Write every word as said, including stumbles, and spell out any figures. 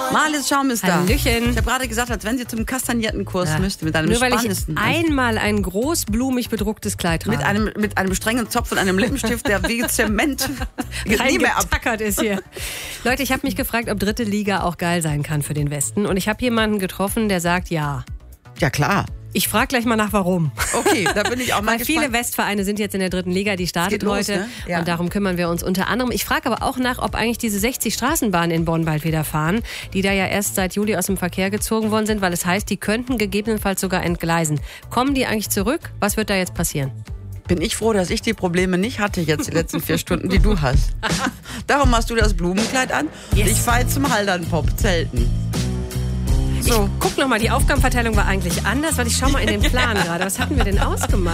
Marlies Schaum ist da. Hallöchen. Ich habe gerade gesagt, als wenn sie zum Kastagnetten-Kurs ja. müsste, mit einem Nur weil ich spannendsten. einmal ein großblumig bedrucktes Kleid trage. Mit einem, mit einem strengen Zopf und einem Lippenstift, der wie Zement reingetackert ist hier. Leute, ich habe mich gefragt, ob dritte Liga auch geil sein kann für den Westen. Und ich habe jemanden getroffen, der sagt ja. Ja, klar. Ich frage gleich mal nach, warum. Okay, da bin ich auch mal Weil gespannt. viele Westvereine sind jetzt in der dritten Liga, die startet los, heute. Ne? Ja. Und darum kümmern wir uns unter anderem. Ich frage aber auch nach, ob eigentlich diese sechzig Straßenbahnen in Bonn bald wieder fahren, die da ja erst seit Juli aus dem Verkehr gezogen worden sind, weil es heißt, die könnten gegebenenfalls sogar entgleisen. Kommen die eigentlich zurück? Was wird da jetzt passieren? Bin ich froh, dass ich die Probleme nicht hatte jetzt die letzten vier Stunden, die du hast. Darum hast du das Blumenkleid an. Yes. Ich fahre jetzt zum Haldern-Pop zelten. So. Ich guck noch mal, die Aufgabenverteilung war eigentlich anders, weil ich schau mal in den Plan gerade. Was hatten wir denn ausgemacht?